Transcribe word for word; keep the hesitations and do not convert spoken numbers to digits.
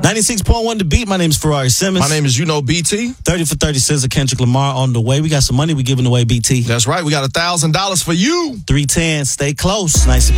ninety-six point one The Beat. My name is Ferrari Simmons. My name is, you know, B T. thirty for thirty cents of Kendrick Lamar on the way. We got some money we giving away, B T. That's right. We got one thousand dollars for you. three ten. Stay close. Nice.